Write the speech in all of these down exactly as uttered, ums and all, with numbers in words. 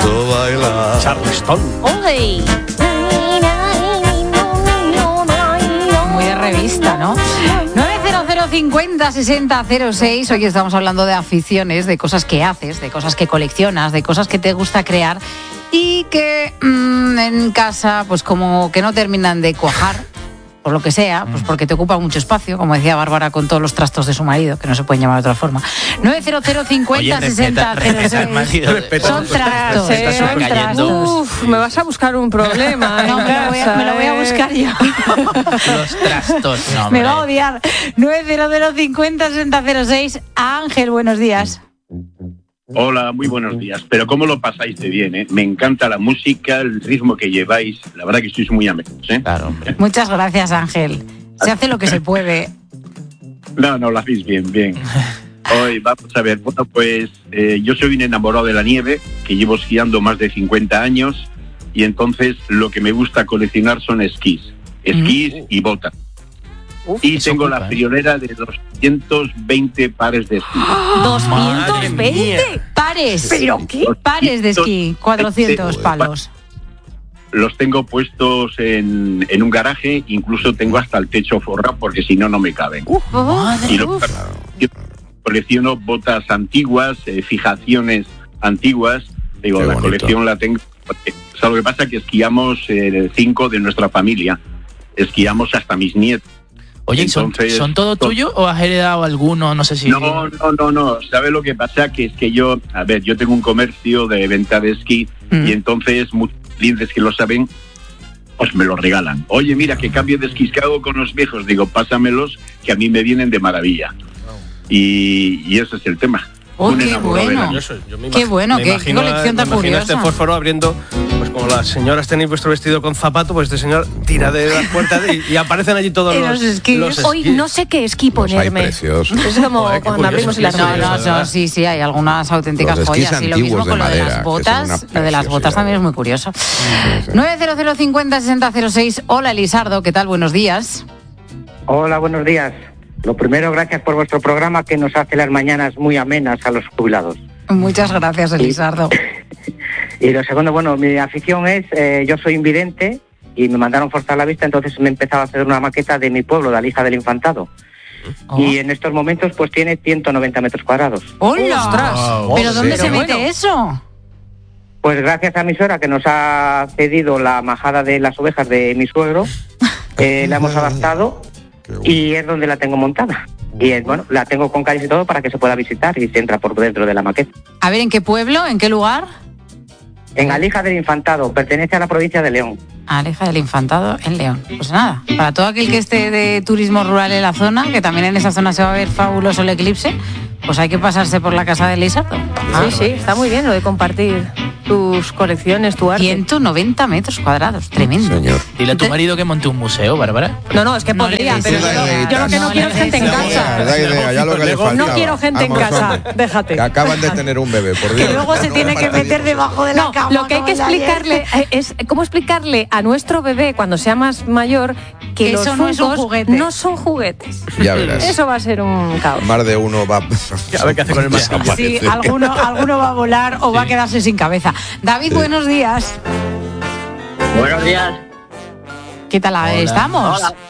gusto bailar. Charleston. ¡Oye! Muy de revista, ¿no? nueve cero cero cincuenta sesenta cero seis. Hoy estamos hablando de aficiones, de cosas que haces, de cosas que coleccionas, de cosas que te gusta crear y que mmm, en casa pues como que no terminan de cuajar, por lo que sea, pues porque te ocupa mucho espacio, como decía Bárbara con todos los trastos de su marido, que no se pueden llamar de otra forma. nueve cero cero cincuenta sesenta cero seis. Son trastos, sí, son trastos. Uf, me vas a buscar un problema. No, me lo, voy a, me lo voy a buscar yo. Los trastos, no, me va a odiar. nueve cero cero cincuenta sesenta cero seis. Ángel, buenos días. Hola, muy buenos días. Pero cómo lo pasáis de bien, ¿eh? Me encanta la música, el ritmo que lleváis. La verdad que sois muy amenos, ¿eh? Claro, hombre. Muchas gracias, Ángel. Se hace lo que se puede. No, no, lo hacéis bien, bien. Hoy vamos a ver, bueno, pues eh, yo soy un enamorado de la nieve, que llevo esquiando más de cincuenta años, y entonces lo que me gusta coleccionar son esquís. Esquís mm. y botas. Uf, y tengo ocupa, la friolera de doscientos veinte pares de esquí. ¿doscientos veinte pares? ¿Pero qué? Pares de esquí, cuatrocientos palos. Los tengo puestos en, en un garaje, incluso tengo hasta el techo forrado porque si no, no me caben. Uf, y lo, yo colecciono botas antiguas, eh, fijaciones antiguas. Digo, qué la bonito. Colección la tengo. Porque, o sea, lo que pasa es que esquiamos eh, cinco de nuestra familia. Esquiamos hasta mis nietos. Oye, Entonces, ¿son, ¿son todo tuyo o has heredado alguno? No sé si... No, no, no, no. ¿Sabes lo que pasa? Que es que yo, a ver, yo tengo un comercio de venta de esquí mm. y entonces muchos clientes que lo saben, pues me lo regalan. Oye, mira, que cambio de esquís que hago con los viejos. Digo, pásamelos, que a mí me vienen de maravilla. Y, y ese es el tema. Oh, qué bueno. Yo soy, yo me qué imag- bueno, me qué, imagino, qué colección tan me imagino curiosa. este fósforo abriendo, pues como las señoras tenéis vuestro vestido con zapato, pues este señor tira de las puertas y, y aparecen allí todos los, los esquís. los esquís. Hoy no sé qué esquí ponerme. Los hay preciosos. Es como Joder, cuando abrimos curioso, las No, no, no, sí, sí, hay algunas auténticas Los esquís joyas. Y lo mismo con lo de madera, las botas. Lo de las botas también es muy curioso. Sí, sí. nueve cero cero cincuenta sesenta cero seis. Hola, Elisardo, ¿qué tal? Buenos días. Hola, buenos días. Lo primero, gracias por vuestro programa que nos hace las mañanas muy amenas a los jubilados. Muchas gracias, Elisardo. Y, y lo segundo, bueno, mi afición es, eh, yo soy invidente y me mandaron forzar la vista, entonces me empezaba a hacer una maqueta de mi pueblo, de Alija del Infantado. Oh. Y en estos momentos pues tiene ciento noventa metros cuadrados. ¡Hola! ¡Ostras! ¿Pero dónde Sí. se Pero mete bueno. eso? Pues gracias a mi suegra que nos ha cedido la majada de las ovejas de mi suegro, eh, la hemos adaptado y es donde la tengo montada. Y es, bueno, la tengo con calles y todo para que se pueda visitar y se entra por dentro de la maqueta. A ver, ¿en qué pueblo? ¿En qué lugar? En Alija del Infantado, pertenece a la provincia de León. Alija del Infantado, en León. Pues nada, para todo aquel que esté de turismo rural en la zona, que también en esa zona se va a ver fabuloso el eclipse, pues hay que pasarse por la casa de Elisardo. Ah, sí, sí, está muy bien lo de compartir tus colecciones, tu arte. ciento noventa metros cuadrados, tremendo. Señor. Dile a tu marido que monte un museo, Bárbara. No, no, es que No podría, le pero des yo, idea. yo lo que no, No quiero le es gente en des casa. Da idea, ya lo que le faltaba. No quiero gente en Vamos, casa, hombre, déjate. Que acaban de tener un bebé, por Dios. Que luego se No, tiene que aparte meter de- debajo de la No, cama. lo que hay que como la explicarle ayer. es cómo explicarle a nuestro bebé cuando sea más mayor que Que los eso no es un Funkos juguete. no son juguetes. Ya verás. Eso va a ser un caos. Más de uno va A ver qué hace con el más. Sí, alguno, alguno va a volar o va a quedarse sin cabeza. David, buenos días. Buenos días. ¿Qué tal Hola. estamos? Hola.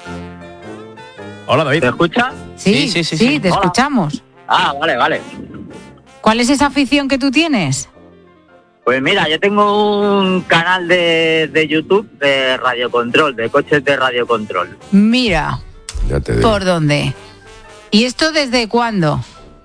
Hola, David. ¿Me escucha? Sí, Sí, sí, sí, sí, sí. te Hola. escuchamos. Ah, vale, vale. ¿Cuál es esa afición que tú tienes? Pues mira, yo tengo un canal de, de YouTube de radiocontrol, de coches de radiocontrol. Mira, Ya te digo. ¿por dónde? ¿Y esto desde cuándo?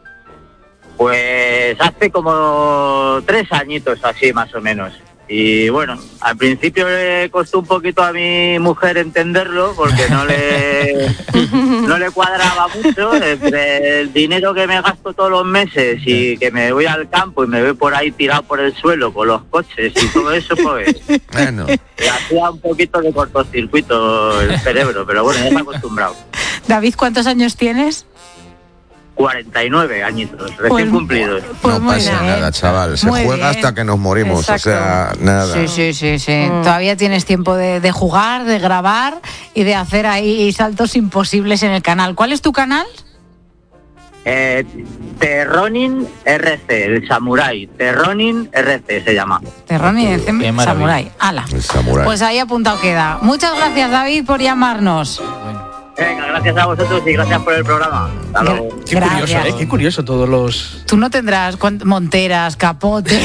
Pues hace como tres añitos así, más o menos. Y bueno, al principio le costó un poquito a mi mujer entenderlo porque no le no le cuadraba mucho entre el dinero que me gasto todos los meses y que me voy al campo y me voy por ahí tirado por el suelo con los coches y todo eso, pues Bueno, le hacía un poquito de cortocircuito el cerebro, pero bueno, ya me he acostumbrado. David, ¿cuántos años tienes? cuarenta y nueve añitos, recién Pues- cumplidos. Pues no muy pasa bien. nada, chaval. Se Muy juega bien. hasta que nos morimos. Exacto. O sea, nada. Sí, sí, sí, sí. Mm. Todavía tienes tiempo de, de jugar, de grabar y de hacer ahí saltos imposibles en el canal. ¿Cuál es tu canal? Eh, Terronin R C, el Samurai. Terronin R C se llama. Terronin R C Samurai. Ala. El Samurai. Pues ahí apuntado queda. Muchas gracias, David, por llamarnos. Venga, gracias a vosotros y gracias por el programa. Hasta luego. Qué curioso, ¿eh? Qué curioso todos los... Tú no tendrás cuant- monteras, capote.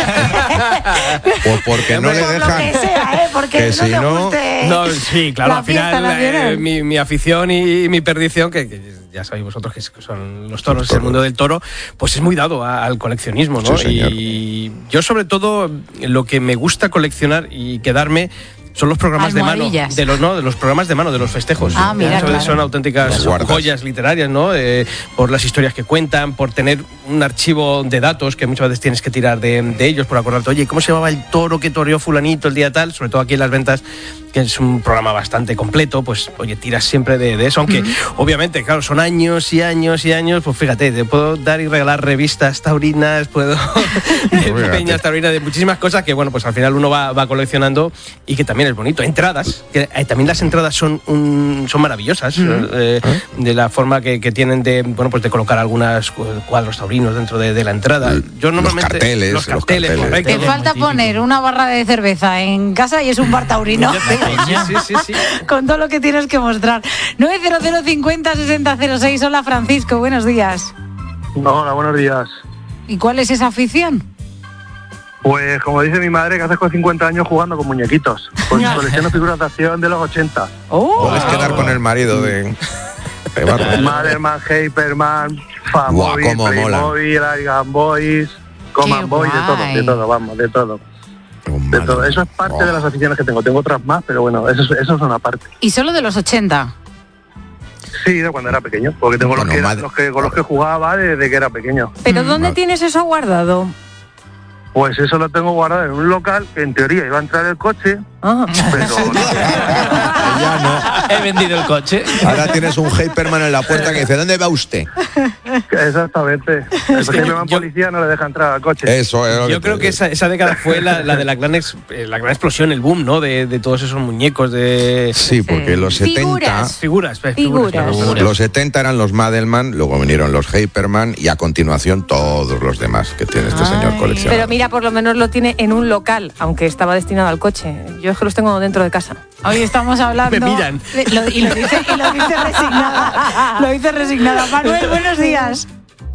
Pues porque no le Por lo dejan. que sea, ¿eh? Porque que no si te no- guste No, sí, claro, la al fiesta final nacional. eh, mi, mi afición y mi perdición, que, que ya sabéis vosotros que son los toros, Los el toros. mundo del toro, pues es muy dado a- al coleccionismo, ¿no? Sí, señor. Y yo sobre todo lo que me gusta coleccionar y quedarme son los programas de mano, Almohadillas. de los no, de los programas de mano, de los festejos. Ah, mira, Son- claro. Son auténticas Las guardas. joyas literarias, ¿no? Eh, por las historias que cuentan, por tener un archivo de datos que muchas veces tienes que tirar de, de ellos, por acordarte, oye, ¿cómo se llamaba el toro que toreó fulanito el día tal? Sobre todo aquí en las ventas, que es un programa bastante completo, pues oye, tiras siempre de, de eso, aunque obviamente, claro, son años y años y años, pues fíjate, te puedo dar y regalar revistas taurinas, puedo de peñas taurinas, de muchísimas cosas que, bueno, pues al final uno va, va coleccionando y que también es bonito. Entradas, que eh, también las entradas son un, son maravillosas, eh, de la forma que, que tienen de, bueno, pues de colocar algunos cuadros taurinos dentro de, de la entrada. Yo Los normalmente carteles, los los carteles, carteles. correcto. Te falta poner una barra de cerveza en casa y es un bar taurino. Ya tengo, sí, sí, sí, sí. Con todo lo que tienes que mostrar. nueve cero cero cincuenta sesenta cero seis. Hola, Francisco, buenos días. Hola, buenos días. ¿Y cuál es esa afición? Pues como dice mi madre, que haces con cincuenta años jugando con muñequitos. Pues colecciono figuras de acción de los ochenta. Oh. Puedes quedar con el marido de, de Bárbara. Madelman, Hyperman, Guau, Famobil, cómo Playmobil, Argan Boys, Command Boys, de todo, guay. de todo, vamos, de todo. De todo. Eso es parte Oh. de las aficiones que tengo. Tengo otras más, pero bueno, eso, es- eso es una parte. ¿Y solo de los ochenta? Sí, de cuando era pequeño, porque tengo Bueno, los, que era- madre- los que con los que jugaba desde que era pequeño. ¿Pero Mm. dónde Vale. tienes eso guardado? Pues eso lo tengo guardado en un local que en teoría iba a entrar el coche, Ah. pero Ya no. He vendido el coche. Ahora tienes un Hyperman en la puerta que dice, ¿dónde va usted? exactamente. El que Hyperman yo- policía no le deja entrar al coche. Eso es lo Yo te creo que digo. esa, esa década fue la, la de la gran, ex- eh, la gran explosión, el boom, ¿no? De, de todos esos muñecos de Sí, porque los setenta... Figuras. figuras. eh, Figuras. claro. Figuras. Los setenta eran los Madelman, luego vinieron los Hyperman y a continuación todos los demás que tiene este señor Ay. coleccionado. Pero mira, por lo menos lo tiene en un local, aunque estaba destinado al coche. Yo es que los tengo dentro de casa. Hoy estamos hablando... Me miran. de- lo- y, lo dice, y lo dice resignada. Lo dice resignada. Manuel, buenos días.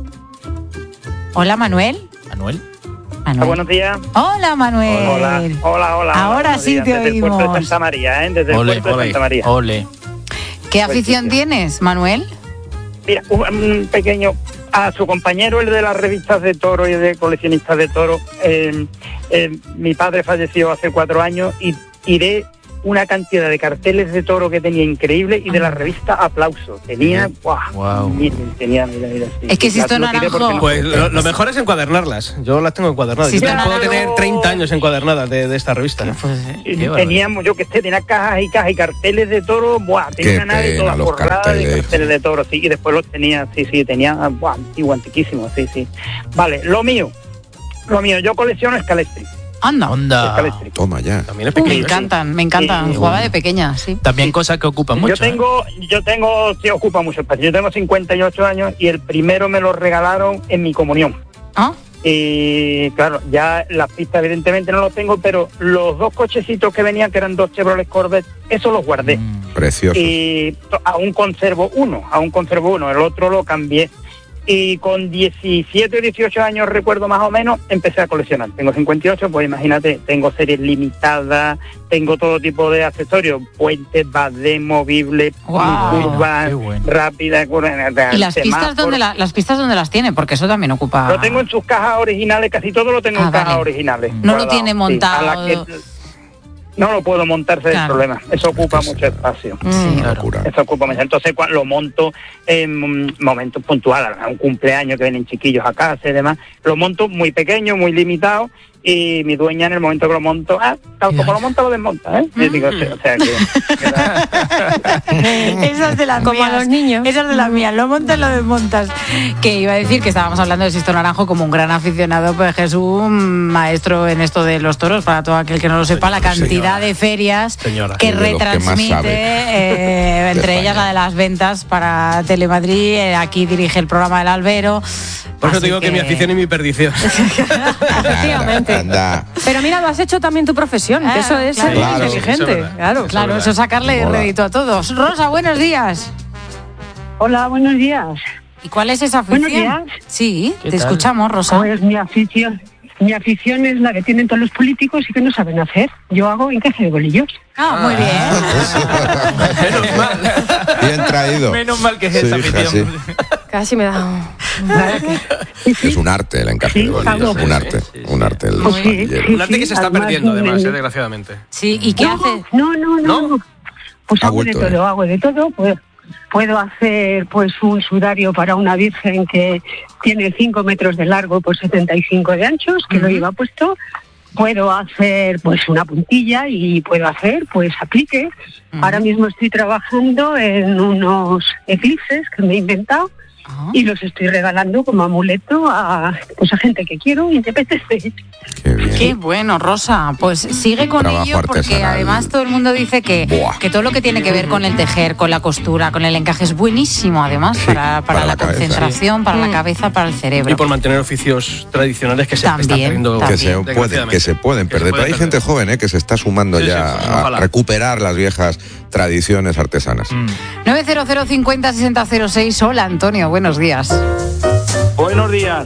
Hola, Manuel. Manuel. Manuel. Buenos días. Hola, Manuel. Hola, hola, hola. Ahora buenos sí días. te Desde el puerto oímos. de Santa María, ¿eh? Desde el Ole, puerto de ole, Santa María. ole. ¿Qué afición tienes, Manuel? Mira, un, un pequeño... A su compañero, el de las revistas de toro y de coleccionistas de toro, eh, eh, mi padre falleció hace cuatro años y tiré una cantidad de carteles de toro que tenía increíble y de la revista Aplauso. Tenía... ¡Buah! Wow. Mira, tenía, mira, mira, sí. Es que si Las- esto lo tiré naranjo- porque no- Pues lo, lo mejor es encuadernarlas. Yo las tengo encuadernadas. Sí, Yo pero puedo no- tener treinta años encuadernadas de, de esta revista. Pues, Y Qué teníamos, yo que sé, tenía cajas y cajas y carteles de toro, buah, tenía Qué una nave pena, toda los forrada de carteles. carteles de toro, sí, y después los tenía, sí, sí, tenía, buah, antiguo, antiquísimo, sí, sí. Vale, lo mío, lo mío, yo colecciono Scalestri, anda. Onda. Scalestri. Toma ya. También es Me pequeño. encantan, me encantan. Sí. Jugaba de pequeña, sí. También cosas que ocupan mucho. Yo tengo, yo tengo, sí, ocupa mucho espacio, yo tengo cincuenta y ocho años y el primero me lo regalaron en mi comunión. ¿Ah? Y claro, ya las pistas evidentemente no los tengo, pero los dos cochecitos que venían, que eran dos Chevrolet Corvette, esos los guardé. Mm. Precioso. Y to- aún conservo uno, aún conservo uno, el otro lo cambié. Y con diecisiete o dieciocho años, recuerdo más o menos, empecé a coleccionar. Tengo cincuenta y ocho, pues imagínate, tengo series limitadas, tengo todo tipo de accesorios, puentes, badés, movibles, Guau, curvas, qué bueno. rápidas, curvas, ¿Y las pistas semáforos. dónde la- las pistas dónde las tiene? Porque eso también ocupa. Lo tengo en sus cajas originales, casi todo lo tengo Ah, en cajas vale. originales. No lo guardado, tiene sí, montado. a la que- no lo puedo montarse del Claro. problema, eso ocupa Es que mucho espacio. Mm. Claro. Locura. Eso ocupa mucho. Entonces cuando lo monto en momentos puntuales, a un cumpleaños que vienen chiquillos a casa y demás, lo monto muy pequeño, muy limitado y mi dueña en el momento que lo monto, ah, tal como lo monta lo desmonta, ¿eh? Y digo, o sea que... Esas de las como mías, a los niños. Esas de las mías, lo montas, lo desmontas. Que iba a decir que estábamos hablando de Sisto Naranjo como un gran aficionado, pues Jesús, un maestro en esto de los toros, para todo aquel que no lo sepa, la cantidad señora, de ferias señora, que de los que retransmite, más sabe eh, entre de ellas la de las ventas para Telemadrid, eh, aquí dirige el programa del Albero. Por eso Así digo que... que mi afición y mi perdición. Efectivamente. Anda. Pero mira, lo has hecho también tu profesión, que eso es ser claro, inteligente. eso es claro, Claro, eso sacarle Mola. rédito a todos. Rosa, buenos días. Hola, buenos días. ¿Y cuál es esa afición? Buenos días. Sí, ¿Qué te tal? escuchamos, Rosa. Pues mi afición, mi afición es la que tienen todos los políticos y que no saben hacer. Yo hago encaje de bolillos. Ah, muy bien. Menos mal. Bien traído. Menos mal que es Sí, esa hija, afición. sí. casi me da... Es un arte el encaje Sí, de bolillos, hago. un arte, un arte el Pues sí, bolillero. sí. Un arte que se está además, perdiendo, además, mm, eh, desgraciadamente. Sí, ¿y qué no, hace? No, no, no. ¿No? Pues Ha hago de vuelto, todo, ¿eh? hago de todo. Pues, puedo hacer pues un sudario para una virgen que tiene cinco metros de largo por setenta y cinco de anchos, que lo lleva puesto. Puedo hacer pues una puntilla y puedo hacer pues aplique. Uh-huh. Ahora mismo estoy trabajando en unos eclipses que me he inventado. Ah. Y los estoy regalando como amuleto a, pues, a gente que quiero y te apetece. Qué bien. Qué bueno, Rosa. Pues sigue con Trabajo ello porque artesanal. además todo el mundo dice que, Buah. que todo lo que tiene que ver con el tejer, con la costura, con el encaje es buenísimo además Sí, para, para, para la, la cabeza. concentración, para Mm. la cabeza, para el cerebro. Y por mantener oficios tradicionales que se También, están perdiendo. también. Que se pueden, desgraciadamente. que se pueden Que se perder. Pero pueden hay gente perder. joven, ¿eh? que se está sumando Sí, sí, ya pues, a ojalá. recuperar las viejas tradiciones artesanas. nueve cero cero cincuenta sesenta cero seis. Hola, Antonio, buenos días. Buenos días.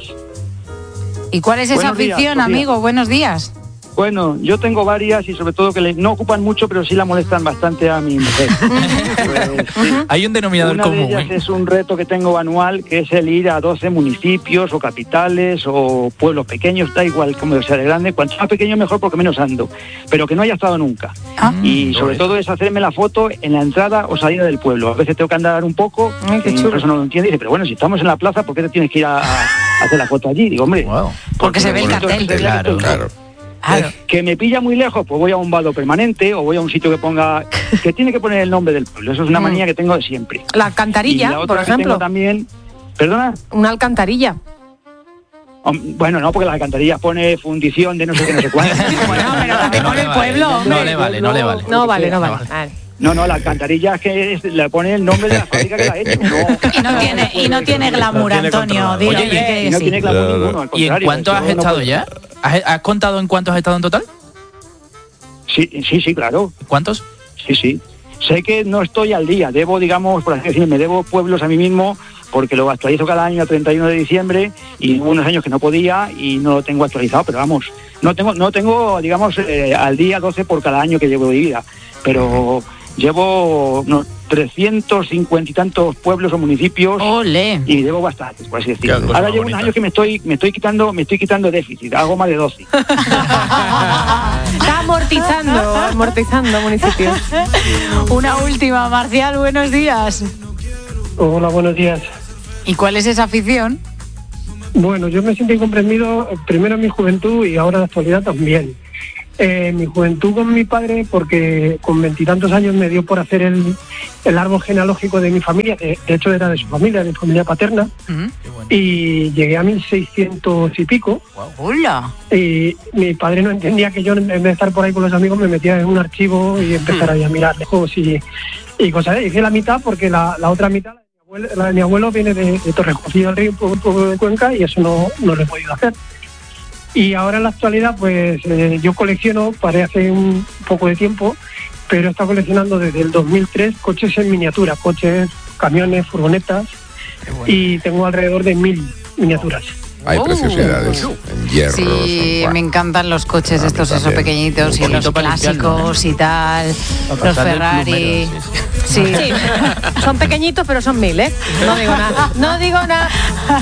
¿Y cuál es esa Buenos días, afición, buenos días. amigo? Buenos días. Bueno, yo tengo varias y sobre todo que le, no ocupan mucho, pero sí la molestan bastante a mi mujer. Pues, sí. Hay un denominador Una de común. ellas ¿eh? es un reto que tengo anual, que es el ir a doce municipios o capitales o pueblos pequeños, da igual como sea de grande. Cuanto más pequeño mejor porque menos ando, pero que no haya estado nunca. Ah. Y sobre todo es hacerme la foto en la entrada o salida del pueblo. A veces tengo que andar un poco, Ay, qué y chulo. eso no lo entiende y dice, pero bueno, si estamos en la plaza, ¿por qué te tienes que ir a, a hacer la foto allí? Digo, hombre, Wow. Porque se ve el bonito cartel. es que- Claro. Claro. Claro. que me pilla muy lejos, pues voy a un vado permanente o voy a un sitio que ponga, que tiene que poner el nombre del pueblo. Eso es una Mm. manía que tengo de siempre. La Y alcantarilla, la otra por que ejemplo. tengo también, ¿perdona? Una alcantarilla. Hom- Bueno, no, porque las alcantarillas pone fundición de no sé qué, no sé cuánto. Bueno, pero también No con le el vale, pueblo, no hombre. le vale, no le vale. No vale, no No vale. vale. Vale. No, no, la alcantarilla es que es- le pone el nombre de la fábrica que la ha hecho. No, Y no tiene, y no tiene glamour, tiene Antonio. controlado. Dilo, Oye, di y- que y no sí. tiene glamour Claro. ninguno, al ¿Y en contrario, cuánto eso has no estado puede- ya? ¿Has, has contado en cuántos has estado en total? Sí, sí, sí, claro. ¿Cuántos? Sí, sí. Sé que no estoy al día. Debo, digamos, por así decirlo, me debo pueblos a mí mismo porque lo actualizo cada año a treinta y uno de diciembre y hubo unos años que no podía y no lo tengo actualizado, pero vamos, no tengo, no tengo digamos, eh, al día doce por cada año que llevo de vida, pero llevo unos trescientos cincuenta y tantos pueblos o municipios. Ole. Y debo bastantes, por así decirlo. Qué cosa Ahora más llevo unos bonita. años que me estoy, me estoy quitando, me estoy quitando déficit, hago más de doce. Está amortizando, amortizando municipios. Una última, Marcial, buenos días. Hola, buenos días. ¿Y cuál es esa afición? Bueno, yo me siento incomprendido eh, primero en mi juventud y ahora en la actualidad también. Eh, mi juventud con mi padre, porque con veintitantos años me dio por hacer el, el árbol genealógico de mi familia, que de hecho era de su familia, de mi familia paterna, ¿Mm? y llegué a mil seiscientos y pico. Hola. Y mi padre no entendía que yo, en vez de estar por ahí con los amigos, me metía en un archivo y empezar ahí a mirar lejos y, y cosas. Hice la mitad porque la, la otra mitad, la de mi abuelo, la de mi abuelo viene de, de Torrejocillo del Río, un pueblo- un pueblo de Cuenca, y eso no, no lo he podido hacer. Y ahora en la actualidad, pues eh, yo colecciono, paré hace un poco de tiempo, pero he estado coleccionando desde el dos mil tres coches en miniatura, coches, camiones, furgonetas, y tengo alrededor de mil miniaturas. Hay Oh. preciosidades en hierros. Sí, en- me encantan los coches A mí estos, esos también. pequeñitos y Un los poquito para limpiarlo, clásicos y tal, los pasarle el Ferrari. plumero, Sí. Sí, son pequeñitos, pero son mil, ¿eh? No digo nada. No digo nada.